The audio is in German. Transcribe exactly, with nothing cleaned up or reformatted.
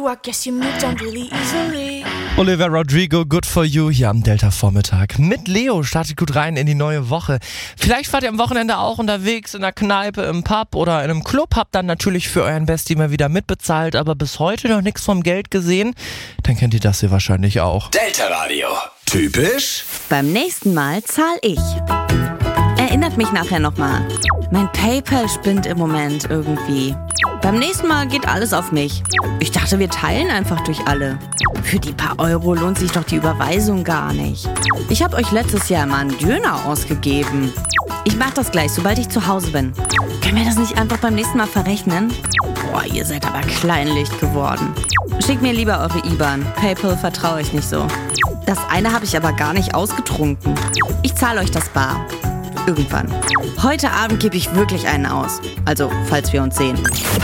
I guess you moved on really easily. Olivia Rodrigo, Good For You, hier am Delta-Vormittag. Mit Leo startet gut rein in die neue Woche. Vielleicht wart ihr am Wochenende auch unterwegs in der Kneipe, im Pub oder in einem Club, habt dann natürlich für euren Bestie mal wieder mitbezahlt, aber bis heute noch nichts vom Geld gesehen. Dann kennt ihr das hier wahrscheinlich auch. Delta Radio. Typisch? Beim nächsten Mal zahl ich. Erinnert mich nachher nochmal. Mein PayPal spinnt im Moment irgendwie. Beim nächsten Mal geht alles auf mich. Ich dachte, wir teilen einfach durch alle. Für die paar Euro lohnt sich doch die Überweisung gar nicht. Ich habe euch letztes Jahr mal einen Döner ausgegeben. Ich mach das gleich, sobald ich zu Hause bin. Können wir das nicht einfach beim nächsten Mal verrechnen? Boah, ihr seid aber kleinlicht geworden. Schickt mir lieber eure I B A N. PayPal vertraue ich nicht so. Das eine habe ich aber gar nicht ausgetrunken. Ich zahle euch das bar. Irgendwann. Heute Abend gebe ich wirklich einen aus. Also, falls wir uns sehen.